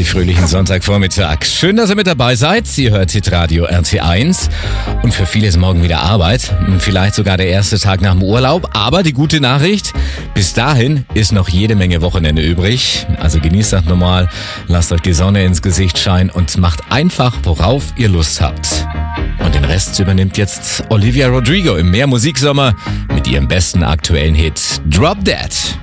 richtig fröhlichen Sonntagvormittag. Schön, dass ihr mit dabei seid. Ihr hört Hitradio RT1. Und für viele ist morgen wieder Arbeit. Vielleicht sogar der erste Tag nach dem Urlaub. Aber die gute Nachricht, bis dahin ist noch jede Menge Wochenende übrig. Also genießt das normal, lasst euch die Sonne ins Gesicht scheinen und macht einfach, worauf ihr Lust habt. Und den Rest übernimmt jetzt Olivia Rodrigo im Mehr Musiksommer mit ihrem besten aktuellen Hit Drop Dead.